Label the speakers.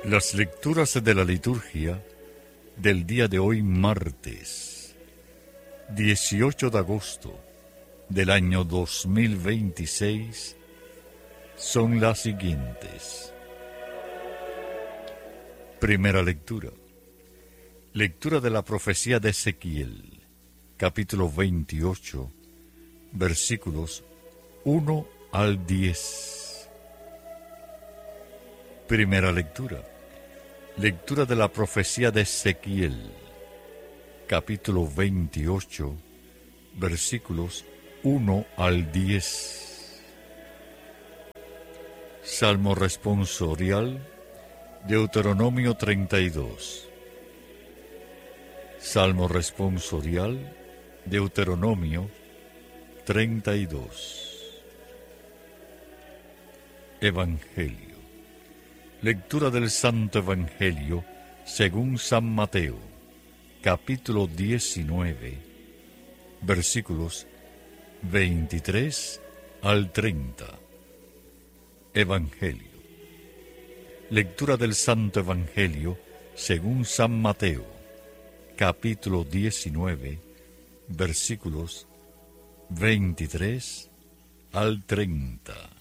Speaker 1: Las lecturas de la liturgia del día de hoy, martes 18 de agosto del año 2026, son las siguientes. Primera lectura. Lectura de la profecía de Ezequiel, capítulo 28, versículos 1 al 10. Primera lectura. Lectura de la profecía de Ezequiel, capítulo 28, versículos 1 al 10. Salmo responsorial, Deuteronomio 32. Salmo responsorial, Deuteronomio 32. Evangelio. Lectura del Santo Evangelio según San Mateo, capítulo 19, versículos 23 al 30. Evangelio. Lectura del Santo Evangelio según San Mateo, capítulo 19, versículos 23 al 30.